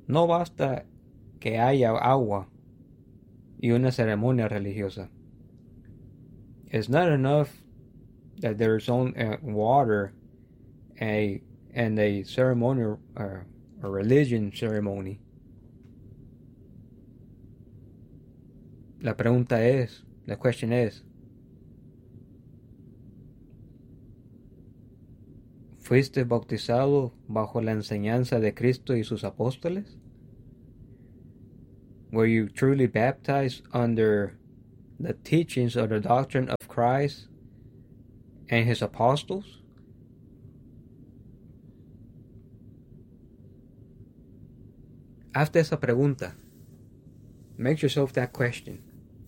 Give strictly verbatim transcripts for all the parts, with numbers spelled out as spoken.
No basta que haya agua y una ceremonia religiosa. It's not enough that there's only uh, water a, and a ceremonial uh, a religion ceremony. La pregunta es, the question is, ¿fuiste bautizado bajo la enseñanza de Cristo y sus apóstoles? Were you truly baptized under the teachings of the doctrine of Christ and his apostles? Hazte esa pregunta. Make yourself that question.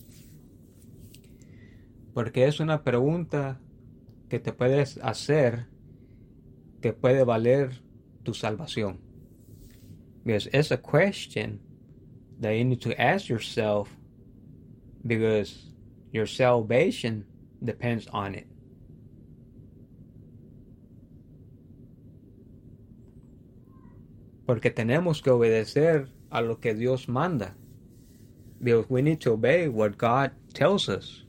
Porque es una pregunta que te puedes hacer que puede valer tu salvación. Because it's a question that you need to ask yourself because your salvation depends on it. Porque tenemos que obedecer a lo que Dios manda. Because we need to obey what God tells us.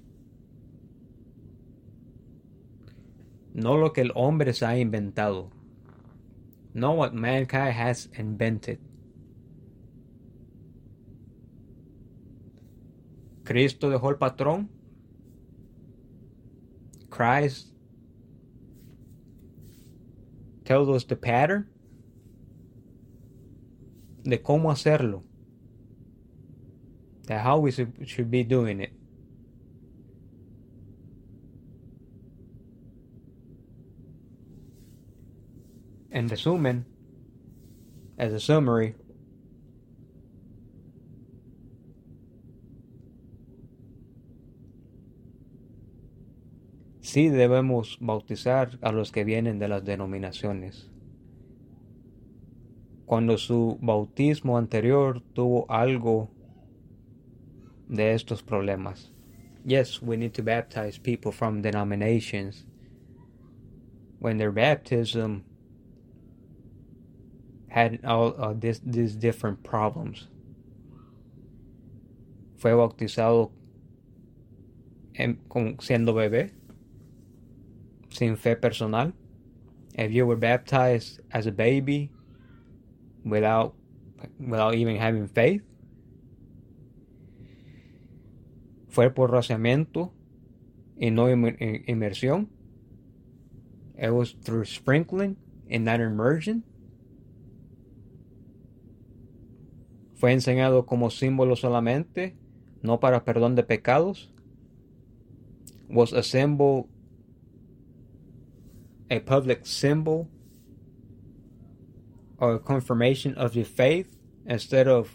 No lo que el hombre se ha inventado. Not what mankind has invented. Cristo dejó el patrón. Christ tells us the pattern de cómo hacerlo. That how we should be doing it. En resumen, as a summary, sí debemos bautizar a los que vienen de las denominaciones. Cuando su bautismo anterior tuvo algo de estos problemas. Yes, we need to baptize people from denominations when their baptism had all uh, this, these different problems. Fue bautizado en, con, siendo bebé, sin fe personal. If you were baptized as a baby without without even having faith, fue por rociamiento y no inmersión. It was through sprinkling and not immersion. Fue enseñado como símbolo solamente, no para perdón de pecados. Was a symbol, a public symbol, or a confirmation of your faith instead of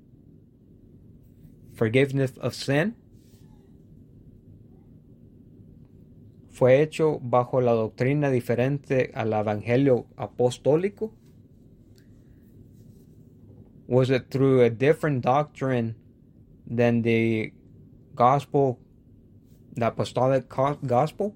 forgiveness of sin. Fue hecho bajo la doctrina diferente al evangelio apostólico. Was it through a different doctrine than the gospel, the apostolic gospel?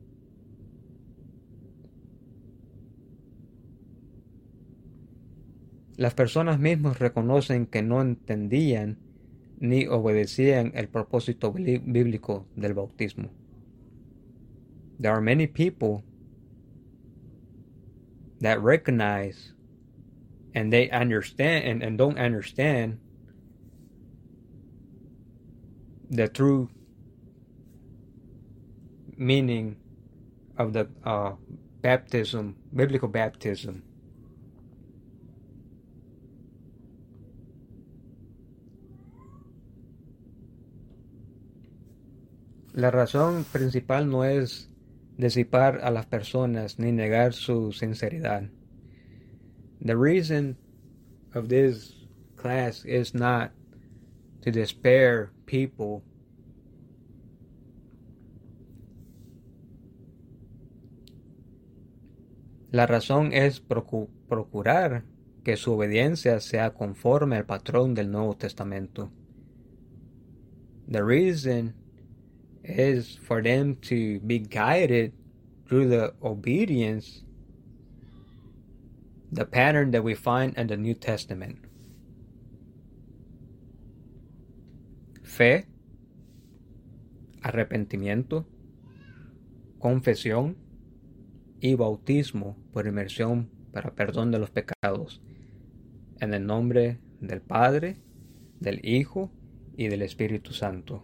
Las personas mismas reconocen que no entendían ni obedecían el propósito bíblico del bautismo. There are many people that recognize and they understand and, and don't understand the true meaning of the uh, baptism, biblical baptism. La razón principal no es disipar a las personas ni negar su sinceridad. The reason of this class is not to despair people. La razón es procu- procurar que su obediencia sea conforme al patrón del Nuevo Testamento. The reason is for them to be guided through the obedience, the pattern that we find in the New Testament. fe, arrepentimiento, confesión y bautismo por inmersión para perdón de los pecados, en el nombre del Padre, del Hijo y del Espíritu Santo.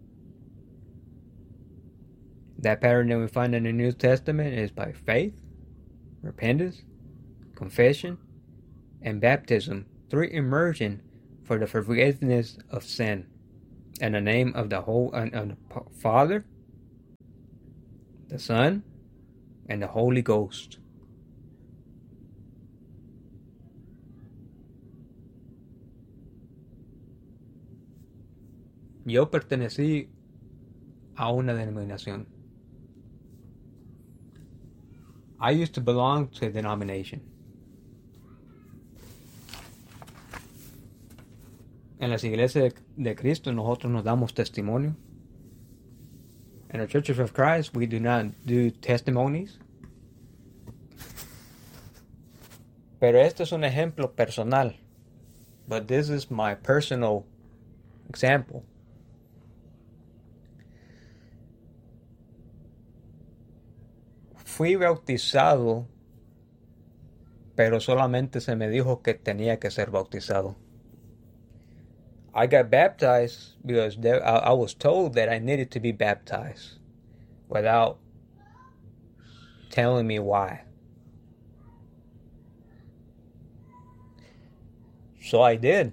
That pattern that we find in the New Testament is by faith, repentance, confession, and baptism through immersion for the forgiveness of sin, in the name of the whole of the Father, the Son, and the Holy Ghost. Yo pertenecí a una denominación. I used to belong to a denomination. En las iglesias de Cristo nosotros nos damos testimonio. In the Churches of Christ we do not do testimonies. Pero este es un ejemplo personal. But this is my personal example. Fui bautizado, pero solamente se me dijo que tenía que ser bautizado. I got baptized because there, I, I was told that I needed to be baptized without telling me why. So I did.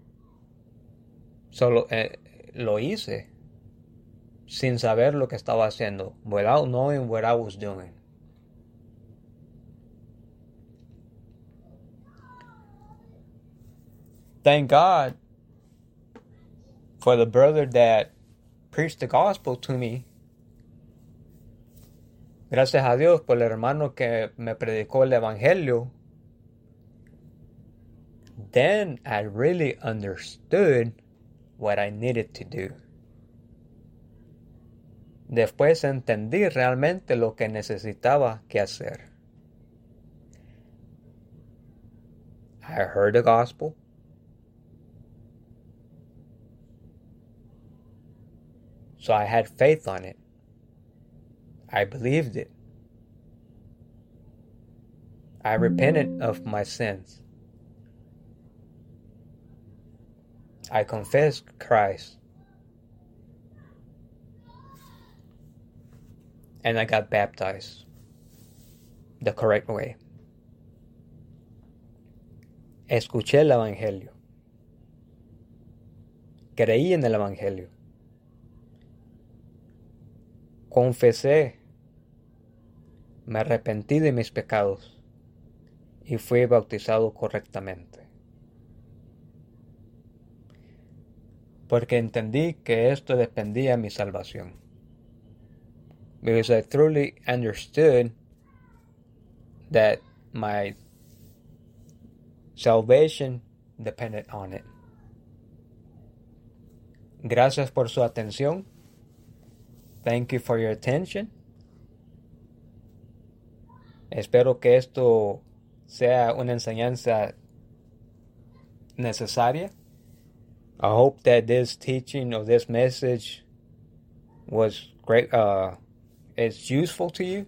Solo eh, lo hice sin saber lo que estaba haciendo, without knowing what I was doing. Thank God for the brother that preached the gospel to me. Gracias a Dios por el hermano que me predicó el evangelio. Then I really understood what I needed to do. Después entendí realmente lo que necesitaba que hacer. I heard the gospel. So I had faith on it. I believed it. I repented of my sins. I confessed Christ. And I got baptized the correct way. Escuché el evangelio. Creí en el evangelio. Confesé, me arrepentí de mis pecados y fui bautizado correctamente. Porque entendí que esto dependía de mi salvación. Because I truly understood that my salvation depended on it. Gracias por su atención. Thank you for your attention. Espero que esto sea una enseñanza necesaria. I hope that this teaching or this message was great, uh, is useful to you.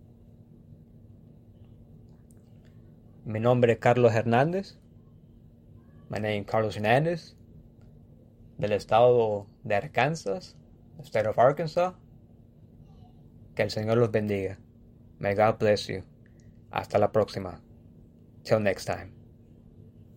Mi nombre es Carlos Hernández. My name is Carlos Hernández. Del estado de Arkansas, the state of Arkansas. Que el Señor los bendiga. May God bless you. Hasta la próxima. Till next time.